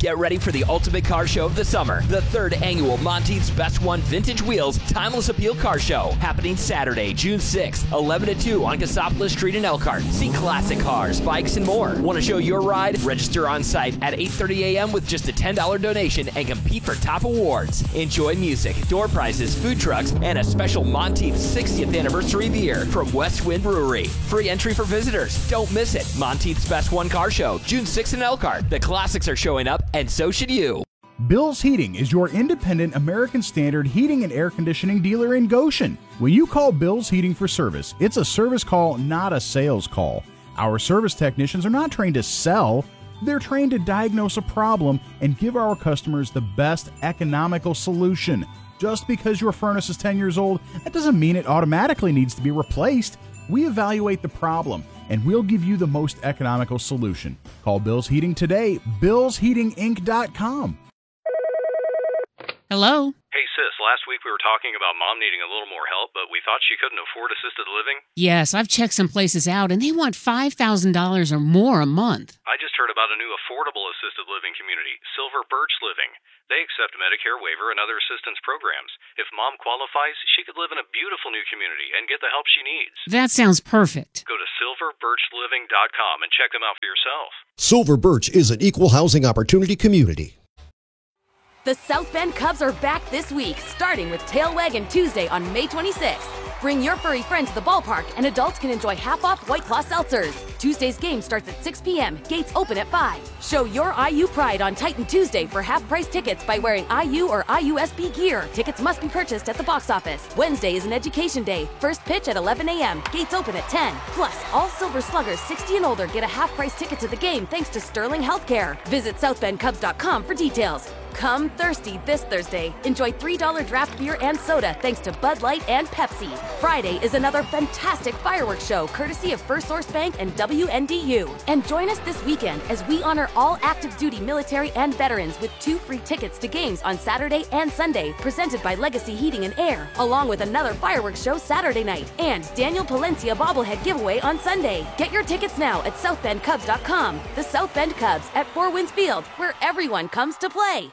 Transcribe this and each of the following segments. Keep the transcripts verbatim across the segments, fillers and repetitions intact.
Get ready for the ultimate car show of the summer. The third annual Monteith's Best One Vintage Wheels Timeless Appeal Car Show. Happening Saturday, June sixth, eleven to two on Cassopolis Street in Elkhart. See classic cars, bikes, and more. Want to show your ride? Register on site at eight thirty a.m. with just a ten dollars donation and compete for top awards. Enjoy music, door prizes, food trucks, and a special Monteith's sixtieth anniversary beer from West Wind Brewery. Free entry for visitors. Don't miss it. Monteith's Best One Car Show, June sixth in Elkhart. The classics are showing up, and so should you. Bill's Heating is your independent American Standard heating and air conditioning dealer in Goshen. When you call Bill's Heating for service, it's a service call, not a sales call. Our service technicians are not trained to sell. They're trained to diagnose a problem and give our customers the best economical solution. Just because your furnace is ten years old, that doesn't mean it automatically needs to be replaced. We evaluate the problem, and we'll give you the most economical solution. Call Bill's Heating today, bills heating inc dot com. Hello? Hey, sis, last week we were talking about Mom needing a little more help, but we thought she couldn't afford assisted living. Yes, I've checked some places out, and they want five thousand dollars or more a month. I just heard about a new affordable assisted living community, Silver Birch Living. They accept Medicare waiver and other assistance programs. If Mom qualifies, she could live in a beautiful new community and get the help she needs. That sounds perfect. Go to silver birch living dot com and check them out for yourself. Silver Birch is an equal housing opportunity community. The South Bend Cubs are back this week, starting with Tail Waggin' Tuesday on May twenty-sixth. Bring your furry friend to the ballpark, and adults can enjoy half-off White Claw seltzers. Tuesday's game starts at six p.m. Gates open at five. Show your I U pride on Titan Tuesday for half-price tickets by wearing I U or I U S B gear. Tickets must be purchased at the box office. Wednesday is an education day. First pitch at eleven a.m. Gates open at ten. Plus, all Silver Sluggers sixty and older get a half-price ticket to the game thanks to Sterling Healthcare. Visit south bend cubs dot com for details. Come thirsty this Thursday. Enjoy three dollars draft beer and soda thanks to Bud Light and Pepsi. Friday is another fantastic fireworks show courtesy of First Source Bank and W N D U. And join us this weekend as we honor all active duty military and veterans with two free tickets to games on Saturday and Sunday, presented by Legacy Heating and Air, along with another fireworks show Saturday night and Daniel Palencia bobblehead giveaway on Sunday. Get your tickets now at south bend cubs dot com. The South Bend Cubs at Four Winds Field, where everyone comes to play.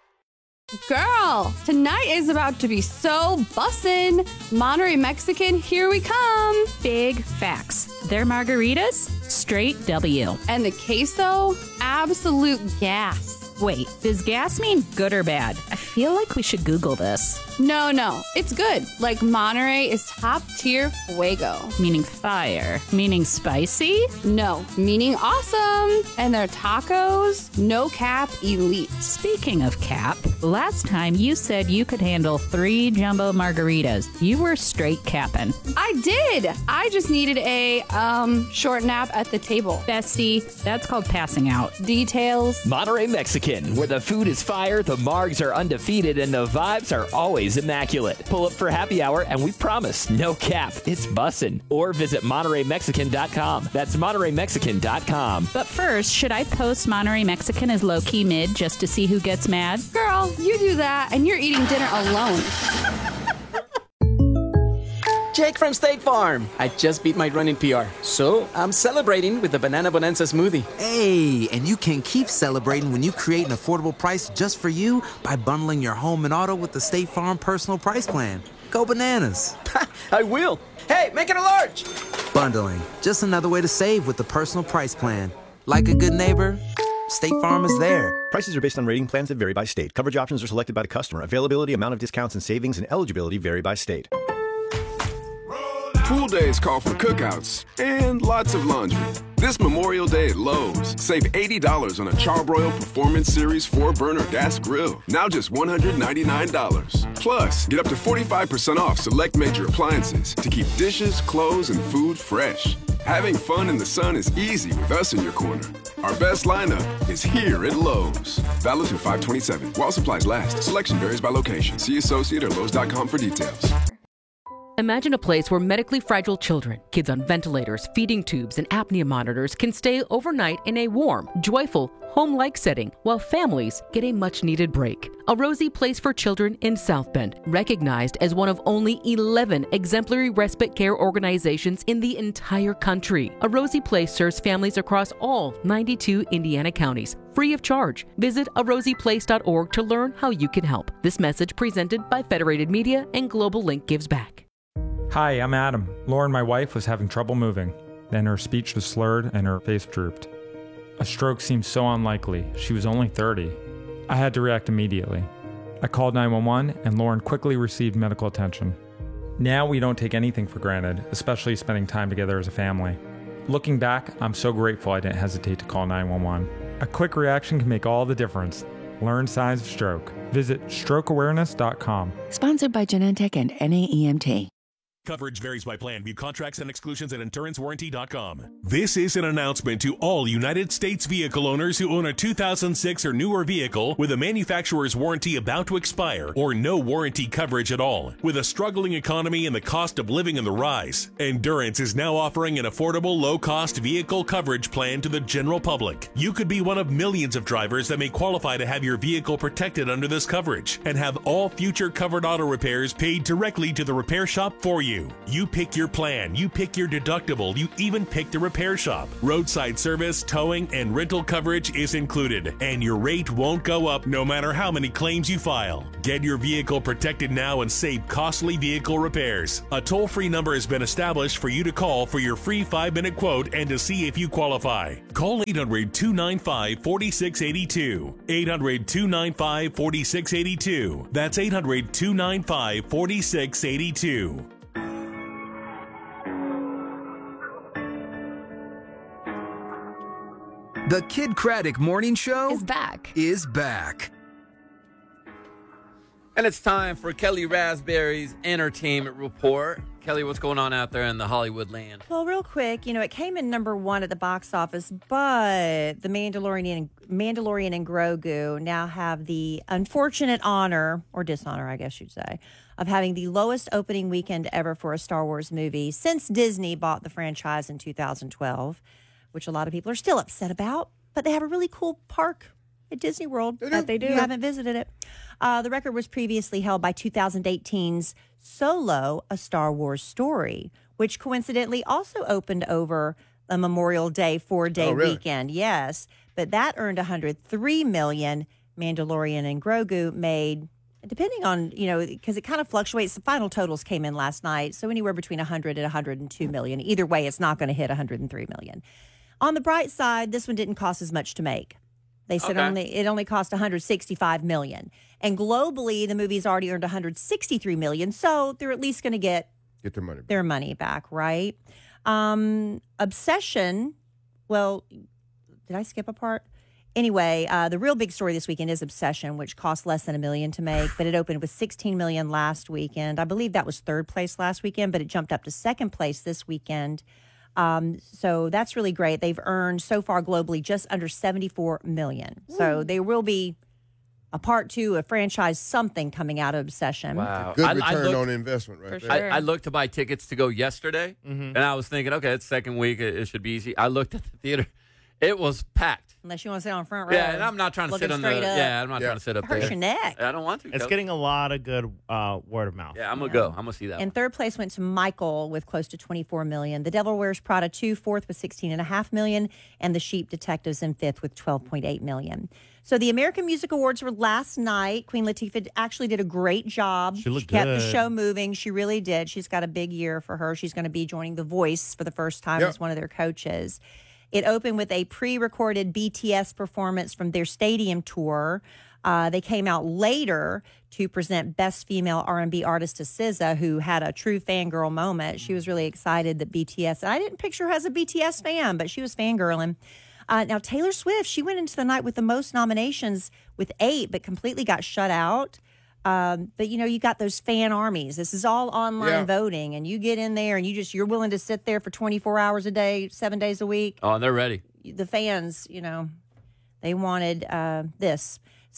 Girl, tonight is about to be so bussin'. Monterey Mexican, here we come. Big facts. Their margaritas, straight W. And the queso, absolute gas. Wait, does gas mean good or bad? I feel like we should Google this. No, no, it's good. Like Monterey is top tier fuego. Meaning fire. Meaning spicy? No, meaning awesome. And their tacos, no cap elite. Speaking of cap, last time you said you could handle three jumbo margaritas. You were straight capping. I did. I just needed a um short nap at the table. Bestie, that's called passing out. Details. Monterey Mexican, where the food is fire, the margs are undefeated, and the vibes are always immaculate. Pull up for happy hour, and we promise, no cap, it's bussin'. Or visit monterey mexican dot com. That's monterey mexican dot com. But first, should I post Monterey Mexican as low-key mid just to see who gets mad? Girl, you do that, and you're eating dinner alone. Jake from State Farm. I just beat my running P R, so I'm celebrating with the Banana Bonanza smoothie. Hey, and you can keep celebrating when you create an affordable price just for you by bundling your home and auto with the State Farm Personal Price Plan. Go bananas. I will. Hey, make it a large. Bundling, just another way to save with the Personal Price Plan. Like a good neighbor, State Farm is there. Prices are based on rating plans that vary by state. Coverage options are selected by the customer. Availability, amount of discounts and savings, and eligibility vary by state. Pool days call for cookouts and lots of laundry. This Memorial Day at Lowe's, save eighty dollars on a Charbroil Performance Series four burner gas grill. Now just one hundred ninety-nine dollars. Plus, get up to forty-five percent off select major appliances to keep dishes, clothes, and food fresh. Having fun in the sun is easy with us in your corner. Our best lineup is here at Lowe's. Valid through five twenty-seven. While supplies last. Selection varies by location. See associate or lowes dot com for details. Imagine a place where medically fragile children, kids on ventilators, feeding tubes, and apnea monitors can stay overnight in a warm, joyful, home-like setting while families get a much-needed break. A Rosie Place for Children in South Bend, recognized as one of only eleven exemplary respite care organizations in the entire country. A Rosie Place serves families across all ninety-two Indiana counties, free of charge. Visit a rosie place dot org to learn how you can help. This message presented by Federated Media and Global Link Gives Back. Hi, I'm Adam. Lauren, my wife, was having trouble moving. Then her speech was slurred and her face drooped. A stroke seemed so unlikely. She was only thirty. I had to react immediately. I called nine one one and Lauren quickly received medical attention. Now we don't take anything for granted, especially spending time together as a family. Looking back, I'm so grateful I didn't hesitate to call nine one one. A quick reaction can make all the difference. Learn signs of stroke. Visit stroke awareness dot com. Sponsored by Genentech and N A E M T. Coverage varies by plan. View contracts and exclusions at endurance warranty dot com. This is an announcement to all United States vehicle owners who own a two thousand six or newer vehicle with a manufacturer's warranty about to expire or no warranty coverage at all. With a struggling economy and the cost of living on the rise, Endurance is now offering an affordable, low-cost vehicle coverage plan to the general public. You could be one of millions of drivers that may qualify to have your vehicle protected under this coverage and have all future covered auto repairs paid directly to the repair shop for you. You pick your plan, you pick your deductible, you even pick the repair shop. Roadside service, towing, and rental coverage is included, and your rate won't go up no matter how many claims you file. Get your vehicle protected now and save costly vehicle repairs. A toll-free number has been established for you to call for your free five-minute quote and to see if you qualify. Call eight hundred, two nine five, four six eight two. eight hundred, two nine five, four six eight two. That's eight hundred, two nine five, four six eight two. The Kid Craddock Morning Show is back. Is back. And it's time for Kelly Raspberry's Entertainment Report. Kelly, what's going on out there in the Hollywood land? Well, real quick, you know, it came in number one at the box office, but the Mandalorian, Mandalorian and Grogu now have the unfortunate honor, or dishonor, I guess you'd say, of having the lowest opening weekend ever for a Star Wars movie since Disney bought the franchise in two thousand twelve. Which a lot of people are still upset about, but they have a really cool park at Disney World. They do. They do. If you haven't visited it. Uh, the record was previously held by two thousand eighteen's Solo, A Star Wars Story, which coincidentally also opened over a Memorial Day four-day oh, really? weekend. Yes, but that earned one hundred three million dollars. Mandalorian and Grogu made, depending on, you know, because it kind of fluctuates. The final totals came in last night, so anywhere between one hundred and one hundred two million. Either way, it's not going to hit one hundred three million. On the bright side, this one didn't cost as much to make. They said Okay. only it only cost one hundred sixty-five million dollars. And globally, the movie's already earned one hundred sixty-three million dollars, so they're at least going to get Get their money back. their money back, right? Um, Obsession, well, did I skip a part? Anyway, uh, the real big story this weekend is Obsession, which cost less than a million to make, but it opened with sixteen million dollars last weekend. I believe that was third place last weekend, but it jumped up to second place this weekend. Um, so that's really great. They've earned so far globally just under seventy-four million dollars. So there will be a part two, a franchise, something coming out of Obsession. Wow. Good I- I return looked- on investment right For there. sure. I, I looked to buy tickets to go yesterday, Mhm. and I was thinking, okay, it's second week. It, it should be easy. I looked at the theater. It was packed. Unless you want to sit on front row. Yeah, and I'm not trying to sit looking on the. straight up. Yeah, I'm not trying to sit up Hurt there. your neck. I don't want to. It's Kelly. getting a lot of good uh, word of mouth. Yeah, I'm gonna go. I'm gonna see that. And third place went to Michael with close to twenty-four million. The Devil Wears Prada two, fourth with sixteen and a half million, and The Sheep Detectives in fifth with twelve point eight million. So the American Music Awards were last night. Queen Latifah actually did a great job. She looked kept the good. show moving. She really did. She's got a big year for her. She's going to be joining The Voice for the first time Yep. as one of their coaches. It opened with a pre-recorded B T S performance from their stadium tour. Uh, they came out later to present Best Female R and B Artist to S Z A, who had a true fangirl moment. She was really excited that B T S, and I didn't picture her as a B T S fan, but she was fangirling. Uh, now, Taylor Swift, she went into the night with the most nominations with eight, but completely got shut out. Um, but, you know, you got those fan armies. This is all online Yeah. voting, and you get in there and you just, you're willing to sit there for twenty-four hours a day, seven days a week. Oh, and they're ready. The fans, you know, they wanted uh, this.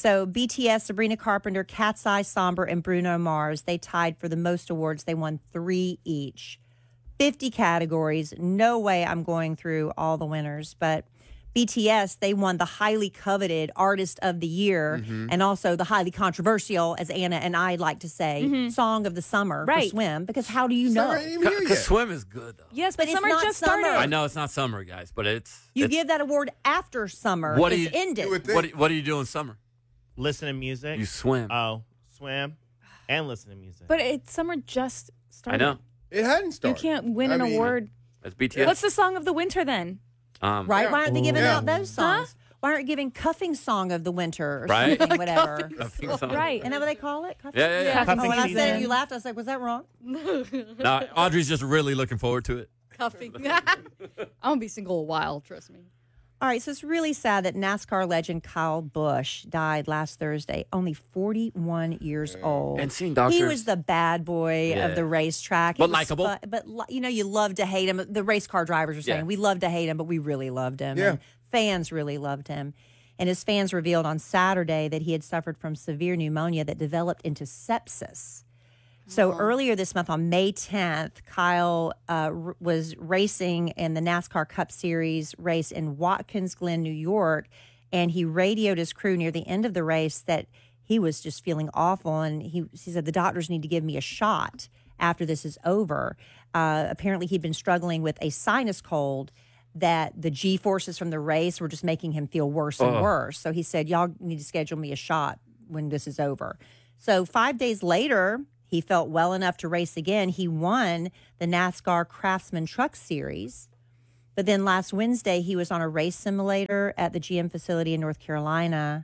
So B T S, Sabrina Carpenter, Cat's Eye, Somber, and Bruno Mars, they tied for the most awards. They won three each. fifty categories. No way I'm going through all the winners, but B T S, they won the highly coveted Artist of the Year Mm-hmm. and also the highly controversial, as Anna and I like to say, Mhm. Song of the Summer Right. for Swim, because how do you know? Because swim is good, though. Yes, But but, it's summer not just summer. started. I know it's not summer, guys, but it's. You it's, give that award after summer. What do it's you- ended. What, do- what do you do in summer? Listen to music. You swim. Oh, swim and listen to music. But it's summer just started. know. It hadn't You started. can't win I an mean- award. That's B T S. What's the song of the winter then? Um, Right? Why aren't they giving Ooh. out those songs? Why aren't you giving Cuffing Song of the Winter or Right. something, whatever? Cuffing song. Right. Isn't that what they call it? Cuffing? Yeah, yeah, yeah. Oh, when I Cuffing said it, season. you laughed. I was like, was that wrong? No, Audrey's just really looking forward to it. Cuffing. I'm gonna be single a while. Trust me. All right, so it's really sad that NASCAR legend Kyle Busch died last Thursday, only forty-one years old. And seeing doctors- He was the bad boy Yeah. of the racetrack. He But was likable. fu- But, li- you know, you love to hate him. The race car drivers are saying, Yeah. we love to hate him, but we really loved him. Yeah. And fans really loved him. And his fans revealed on Saturday that he had suffered from severe pneumonia that developed into sepsis. So earlier this month, on May tenth, Kyle uh, r- was racing in the NASCAR Cup Series race in Watkins Glen, New York, and he radioed his crew near the end of the race that he was just feeling awful, and he, he said, the doctors need to give me a shot after this is over. Uh, apparently, he'd been struggling with a sinus cold that the G-forces from the race were just making him feel worse and Oh. worse. So he said, y'all need to schedule me a shot when this is over. So five days later, he felt well enough to race again. He won the NASCAR Craftsman Truck Series. But then last Wednesday, he was on a race simulator at the G M facility in North Carolina.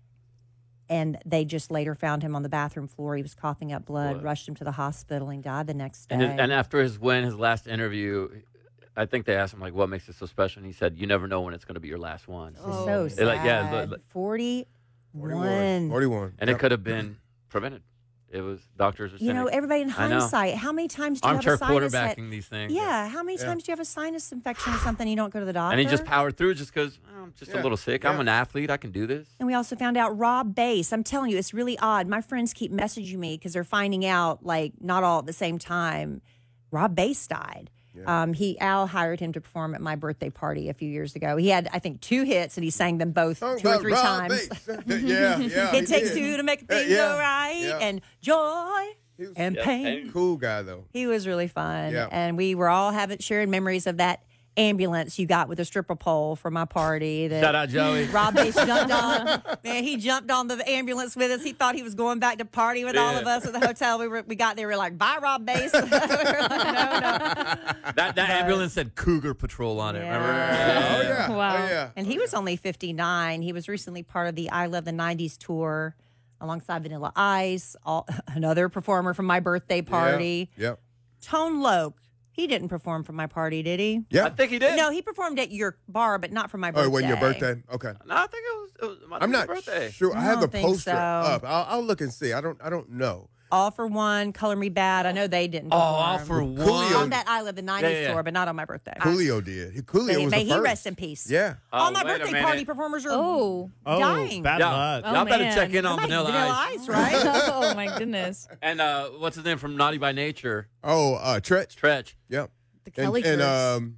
And they just later found him on the bathroom floor. He was coughing up blood, Blood. rushed him to the hospital, and died the next day. And, his, and after his win, his last interview, I think they asked him, like, what makes it so special? And he said, you never know when it's going to be your last one. This is so They're like, yeah, sad. look, look. forty-one. forty-one. And it could have been prevented. It was doctors are saying. You know, everybody in I know. hindsight, how many times do you Armchair have a sinus quarterbacking that- these things. Yeah, how many Yeah. times do you have a sinus infection or something you don't go to the doctor? And he just powered through just because I'm just Yeah. a little sick. I'm Yeah. an athlete. I can do this. And we also found out Rob Bass. I'm telling you, it's really odd. My friends keep messaging me because they're finding out, like, not all at the same time. Rob Bass died. Um, he Al hired him to perform at my birthday party a few years ago. He had, I think, two hits, and he sang them both Talking two or about three Rob times. Bass. yeah, yeah. he It takes did. two to make a Uh, thing yeah, go right, yeah. and joy and Yeah, pain. Cool guy though. He was really fun, Yeah. and we were all having sharing memories of that ambulance you got with a stripper pole for my party. That Shout out, Joey. Rob Bass jumped on. Man, he jumped on the ambulance with us. He thought he was going back to party with all Yeah. of us at the hotel. We were we got there. We were like, bye, Rob Bass. We were like, no, no. That that ambulance said Cougar Patrol on it. Remember? Oh yeah. Wow. Oh, yeah. And he was only fifty-nine. He was recently part of the I Love the nineties tour alongside Vanilla Ice, all, another performer from my birthday party. Yeah. Yep. Tone Loc. He didn't perform for my party, did he? Yeah. I think he did. No, he performed at your bar, but not for my birthday. Oh, it wasn't your birthday? Okay. No, I think it was. It was my I'm not birthday. sure. I, I have the don't think poster so. up. I'll, I'll look and see. I don't. I don't know. All for One, Color Me Bad. I know they didn't Oh, perform. all for one. Coolio- On that I Love the nineties Yeah, yeah, yeah. tour, but not on my birthday. Coolio did. He- Coolio May, was may the he first. rest in peace. Yeah. All Oh, my wait a birthday minute. party performers are Oh. Oh, dying. bad Y'all, luck. Oh, y'all better man. check in on Like Vanilla, Vanilla Ice. Ice, right? Oh my goodness. And uh, what's his name from Naughty by Nature? Oh, uh, Tretch. Tretch Yep. The And, Kelly and curse. um,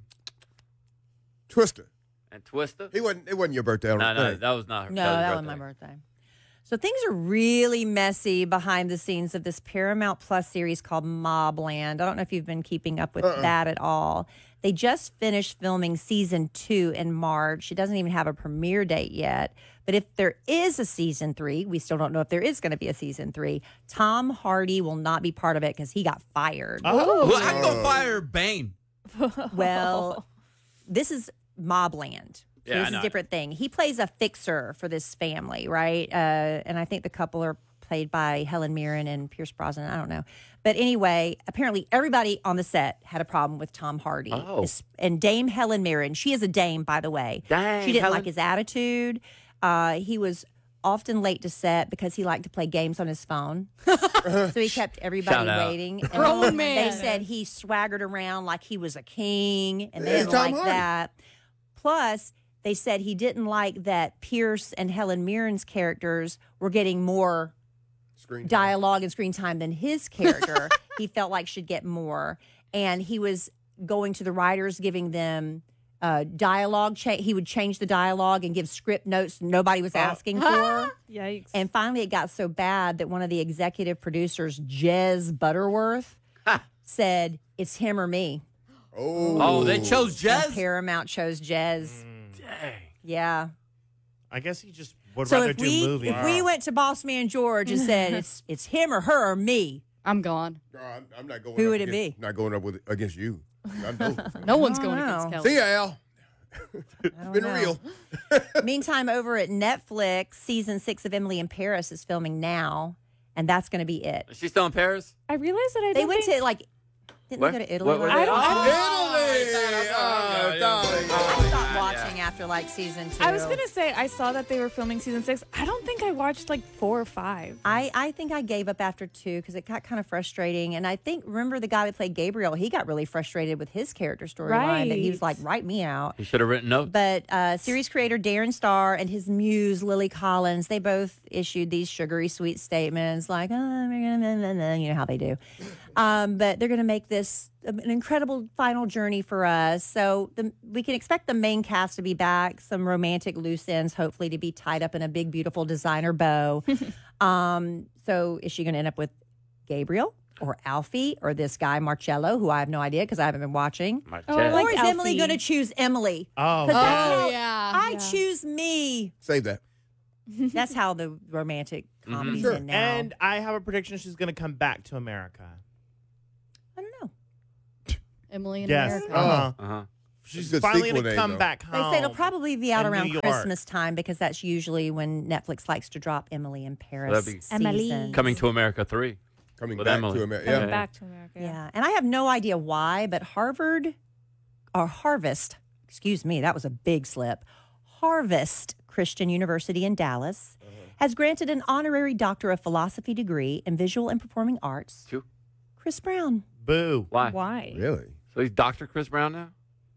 Twister. and Twista. He wasn't. It wasn't your birthday. I don't No, no, think. that was not her. No, that was, that her was my birthday. So things are really messy behind the scenes of this Paramount Plus series called Mobland. I don't know if you've been keeping up with Uh-uh. that at all. They just finished filming season two in March. It doesn't even have a premiere date yet. But if there is a season three, we still don't know if there is going to be a season three. Tom Hardy will not be part of it because he got fired. Oh. Well, I'm gonna fire Bane. Well, this is Mobland. So Yeah, I this is know. a different thing. He plays a fixer for this family, right? Uh, and I think the couple are played by Helen Mirren and Pierce Brosnan. I don't know. But anyway, apparently everybody on the set had a problem with Tom Hardy. Oh. His- And Dame Helen Mirren, she is a dame, by the way. Dang, she didn't Helen. like his attitude. Uh, he was often late to set because he liked to play games on his phone. So he kept everybody Shout out. waiting. And Grown they man. said he swaggered around like he was a king, and they Hey, didn't Tom like Hardy. that. Plus, they said he didn't like that Pierce and Helen Mirren's characters were getting more Screen dialogue and screen time than his character. He felt like should get more. And he was going to the writers, giving them uh, dialogue. Cha- he would change the dialogue and give script notes nobody was asking for. Yikes. And finally, it got so bad that one of the executive producers, Jez Butterworth, said, it's him or me. Oh, Oh, they chose Jez? And Paramount chose Jez. Dang. Yeah. I guess he just would So rather if do we movies. if we went to Boss Man George and said it's it's him or her or me, I'm gone. No, I'm, I'm not going Who up would it against, be? Not going up with against you. I know. No one's I going don't against know. Kelly. See ya, Al. I Been don't know. real. Meantime, over at Netflix, season six of Emily in Paris is filming now, and that's going to be it. Is she still in Paris? I realized that I They don't went think... to like, didn't Where? they go to Italy? Where were last- they? I don't- Oh, Italy. Oh, darling. I stopped watching after like season two. I was going to say, I saw that they were filming season six. I don't think I watched like four or five. I, I think I gave up after two because it got kind of frustrating. And I think, remember the guy that played Gabriel, he got really frustrated with his character storyline. That he was like, write me out. He should have written notes. But uh, series creator Darren Star and his muse Lily Collins, they both issued these sugary sweet statements like, oh, you know how they do. Um, but they're going to make this an incredible final journey for us. So the, we can expect the main cast to be back, some romantic loose ends, hopefully to be tied up in a big, beautiful designer bow. um, so is she going to end up with Gabriel or Alfie or this guy Marcello, who I have no idea because I haven't been watching? Oh, I like or is Alfie. Emily going to choose Emily? Oh, 'Cause that's Oh, how- yeah. I Yeah. choose me. Save that. That's how the romantic comedies Sure. end now. and I have a prediction she's going to come back to America. I don't know. Emily in Yes. America. Uh-huh. Uh-huh. She's Good finally sequel going to name, come though. back They home. say it'll probably be out in around New York. Christmas time because that's usually when Netflix likes to drop Emily in Paris. that'd be- Emily. seasons. Coming to America three. Coming With back Emily. to America. Coming Yeah. back to America. Yeah, and I have no idea why, but Harvard or Harvest, excuse me, that was a big slip. Harvest Christian University in Dallas has granted an honorary Doctor of Philosophy degree in Visual and Performing Arts. Two. Chris Brown. Boo. Why? Why? Really? So he's Doctor Chris Brown now?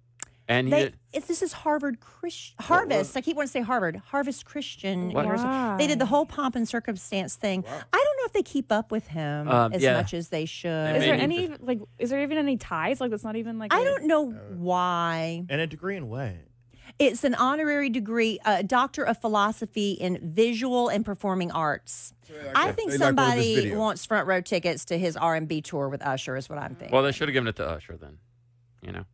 And he They, did. it's, this is Harvard Christian Harvest. I keep wanting to say Harvard. Harvest Christian What? University. Wow. They did the whole pomp and circumstance thing. I don't know if they keep up with him Um, as yeah. much as they should. Is They there may any need like? Is there even any ties? Like that's not even like. I a- don't know why. And a degree in what? It's an honorary degree, a doctor of philosophy in visual and performing arts. I think They like one of his somebody videos. wants front row tickets to his R and B tour with Usher is what I'm thinking. Well, they should have given it to Usher then. You know?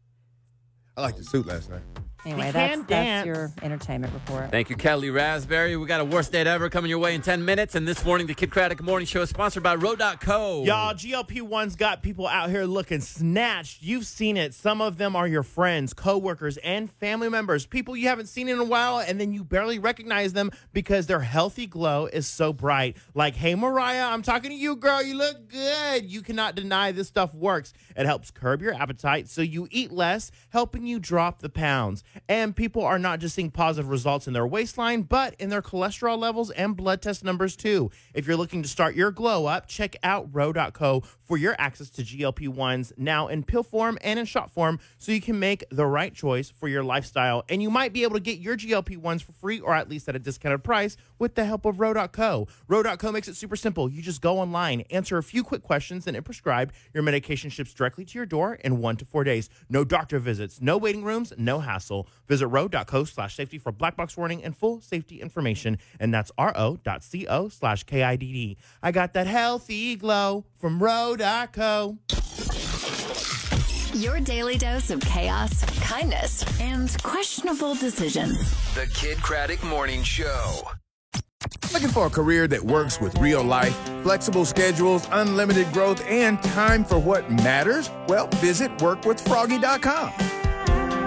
I liked the suit last night. Anyway, He that's, can that's dance. your entertainment report. Thank you, Kelly Raspberry. We got a worst date ever coming your way in ten minutes. And this morning, the Kid Craddock Morning Show is sponsored by Road dot co. Y'all, G L P one's got people out here looking snatched. You've seen it. Some of them are your friends, coworkers, and family members. People you haven't seen in a while, and then you barely recognize them because their healthy glow is so bright. Like, hey, Mariah, I'm talking to you, girl. You look good. You cannot deny this stuff works. It helps curb your appetite so you eat less, helping you drop the pounds. And people are not just seeing positive results in their waistline, but in their cholesterol levels and blood test numbers, too. If you're looking to start your glow up, check out Road dot co for your access to G L P ones now in pill form and in shot form so you can make the right choice for your lifestyle. And you might be able to get your G L P ones for free or at least at a discounted price with the help of Road dot co. Road dot co makes it super simple. You just go online, answer a few quick questions, and it prescribed. Your medication ships directly to your door in one to four days. No doctor visits, no waiting rooms, no hassle. Visit Road dot co slash safety for black box warning and full safety information. And that's ro dot co slash K I D D. I got that healthy glow from Road dot co. Your daily dose of chaos, kindness, and questionable decisions. The Kid Craddock Morning Show. Looking for a career that works with real life, flexible schedules, unlimited growth, and time for what matters? Well, visit work with froggy dot com.